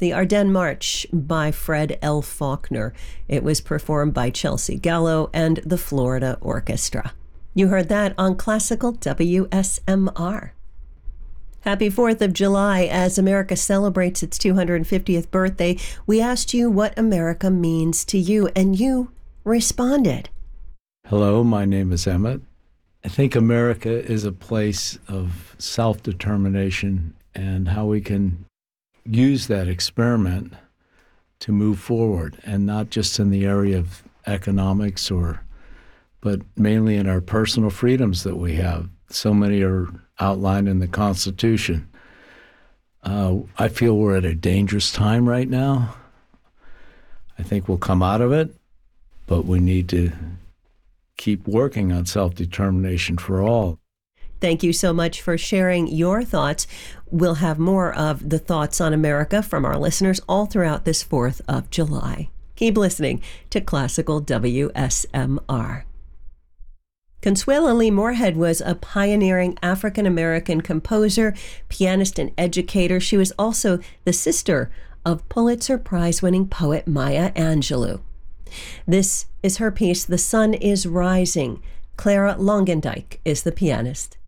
The Ardennes March by Fred L. Faulkner. It was performed by Chelsea Gallo and the Florida Orchestra. You heard that on Classical WSMR. Happy 4th of July. As America celebrates its 250th birthday, we asked you what America means to you, and you responded. Hello, my name is Emmett. I think America is a place of self-determination and how we can use that experiment to move forward, and not just in the area of economics but mainly in our personal freedoms that we have. So many are outlined in the Constitution. I feel we're at a dangerous time right now. I think we'll come out of it, but we need to keep working on self-determination for all. Thank you so much for sharing your thoughts. We'll have more of the thoughts on America from our listeners all throughout this 4th of July. Keep listening to Classical WSMR. Consuelo Lee Moorhead was a pioneering African-American composer, pianist, and educator. She was also the sister of Pulitzer Prize-winning poet Maya Angelou. This is her piece, The Sun is Rising. Clara Longendijk is the pianist.